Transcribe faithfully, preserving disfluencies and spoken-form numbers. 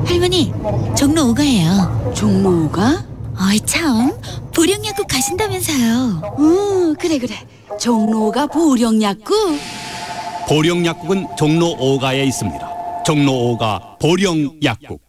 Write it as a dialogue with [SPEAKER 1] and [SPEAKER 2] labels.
[SPEAKER 1] 할머니, 종로 오가예요.
[SPEAKER 2] 종로가?
[SPEAKER 1] 어이 참, 보령약국 가신다면서요.
[SPEAKER 2] 어, 그래 그래. 종로가 보령약국?
[SPEAKER 3] 보령약국은 종로 오가에 있습니다. 종로 오가 보령약국.